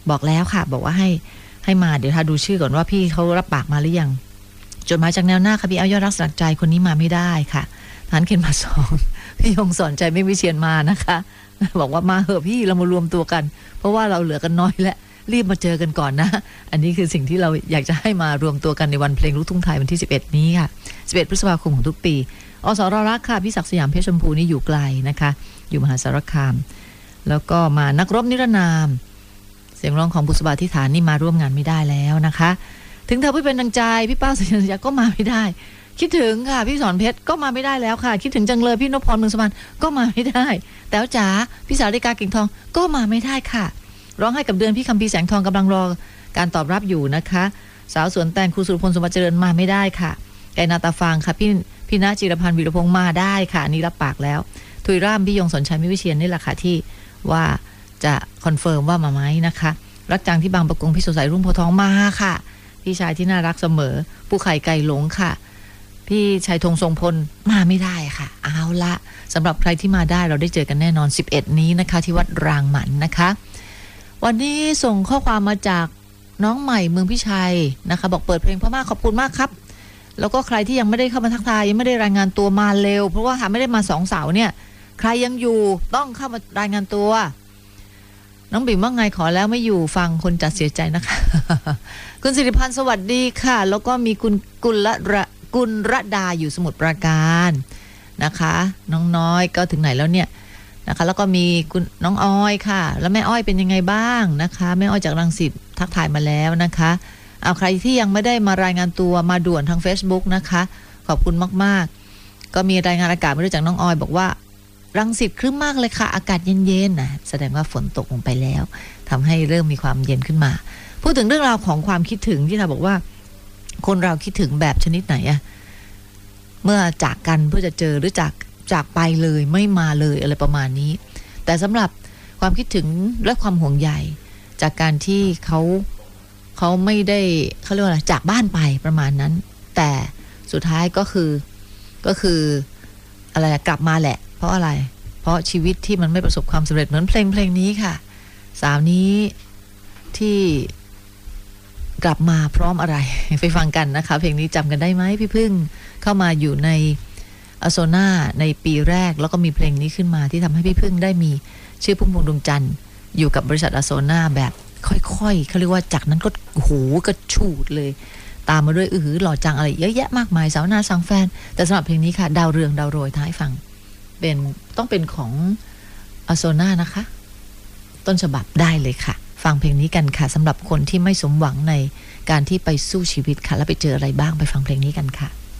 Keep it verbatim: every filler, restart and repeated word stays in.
บอกแล้วค่ะบอกว่าให้ให้มาเดี๋ยวถ้าดูชื่อก่อนว่าพี่เขารับปากมาหรือยังจดหมายจากแนวหน้าค่ะพี่เอายอดรักสลักใจคนนี้มาไม่ได้ค่ะฐานเข็นมาสองพี่ยงสอนใจไม่วิเชียนมานะคะบอกว่ามาเหอะพี่เรามารวมตัวกันเพราะว่าเราเหลือกันน้อยและรีบมาเจอกันก่อนนะอันนี้คือสิ่งที่เราอยากจะให้มารวมตัวกันในวันเพลงลูกทุ่งไทยวันที่สิบเอ็ดนี้ค่ะสิบเอ็ดพฤษภาคมของทุกปีอสรรักค่ะพี่ศักดิ์สยามเพชรชมพูนี่อยู่ไกลนะคะอยู่มหาสารคามแล้วก็มานักรบนิรนามเสียงร้องของบุษบาธิฐานนี่มาร่วมงานไม่ได้แล้วนะคะถึงเธอพี่เป็นดังใจพี่ป้าสัญญาก็มาไม่ได้คิดถึงค่ะพี่สอนเพชรก็มาไม่ได้แล้วค่ะคิดถึงจังเลยพี่นพพรเมืองสมานก็มาไม่ได้แต่วจ๋าพี่สาวริกากิ่งทองก็มาไม่ได้ค่ะร้องให้กับเดือนพี่คำพีแสงทองกำลังรอการตอบรับอยู่นะคะสาวสวนแตงครูสุรพลสมบัติเจริญมาไม่ได้ค่ะไก่นาตาฟางค่ะพี่พี่ณจิรพันธ์วีรพงษ์มาได้ค่ะนี่รับปากแล้วทุยร่ามพี่ยงสนชัยมิวิเชียนนี่แหละค่ะที่ว่าจะคอนเฟิร์มว่ามาไหมนะคะรักจังที่บางประกงพี่สดใสรุ่งโพธิ์ทองมาค่ะพี่ชายที่น่ารักเสมอผู้ไข่ไก่หลงค่ะพี่ชัยธงทรงพลมาไม่ได้ค่ะเอาละสำหรับใครที่มาได้เราได้เจอกันแน่นอนสิบเอ็ดนี้นะคะที่วัดรางหมันนะคะวันนี้ส่งข้อความมาจากน้องใหม่เมืองพิชัยนะคะบอกเปิดเพลงพม่าขอบคุณมากครับแล้วก็ใครที่ยังไม่ได้เข้ามาทักทายยังไม่ได้รายงานตัวมาเร็วเพราะว่าหาไม่ได้มาสองเสาเนี่ยใครยังอยู่ต้องเข้ามารายงานตัวน้องบิ่มว่าไงขอแล้วไม่อยู่ฟังคนจัดเสียใจนะคะคุณสิริพันธ์สวัสดีค่ะแล้วก็มีคุณกุลระกุลระดาอยู่สมุทรปราการนะคะน้องน้อยก็ถึงไหนแล้วเนี่ยนะคะแล้วก็มีคุณน้องอ้อยค่ะแล้วแม่อ้อยเป็นยังไงบ้างนะคะแม่อ้อยจากรังสิตทักทายมาแล้วนะคะเอาใครที่ยังไม่ได้มารายงานตัวมาด่วนทาง Facebook นะคะขอบคุณมากๆก็มีรายงานอากาศมาด้วยจากน้องอ้อยบอกว่ารังสิตครึ้มมากเลยค่ะอากาศเย็นๆนะแสดงว่าฝนตกลงไปแล้วทำให้เริ่มมีความเย็นขึ้นมาพูดถึงเรื่องราวของความคิดถึงที่เราบอกว่าคนเราคิดถึงแบบชนิดไหนอะเมื่อจากกันเพื่อจะเจอหรือจากจากไปเลยไม่มาเลยอะไรประมาณนี้แต่สำหรับความคิดถึงและความห่วงใยจากการที่เขาเขาไม่ได้เขาเรียกว่าอะไรจากบ้านไปประมาณนั้นแต่สุดท้ายก็คือก็คืออะไรกลับมาแหละเพราะอะไรเพราะชีวิตที่มันไม่ประสบความสำเร็จเหมือนเพลงเพลงนี้ค่ะสาวนี้ที่กลับมาพร้อมอะไรไปฟังกันนะคะเพลงนี้จำกันได้ไหมพี่พึ่งเข้ามาอยู่ในอโซนาในปีแรกแล้วก็มีเพลงนี้ขึ้นมาที่ทำให้พี่พึ่งได้มีชื่อพุ่มพวงดวงจันทร์อยู่กับบริษัทอโซนาแบบค่อยๆเขาเรียกว่าจากนั้นก็โหกระฉูดเลยตามมาด้วยอือหือหล่อจังอะไรเยอะแยะมากมายสาวนาสังแฟนแต่สำหรับเพลงนี้ค่ะดาวเรืองดาวโรยท้ายฟังเป็นต้องเป็นของอโซนานะคะต้นฉบับได้เลยค่ะฟังเพลงนี้กันค่ะสำหรับคนที่ไม่สมหวังในการที่ไปสู้ชีวิตค่ะแล้วไปเจออะไรบ้างไปฟังเพลงนี้กันค่ะ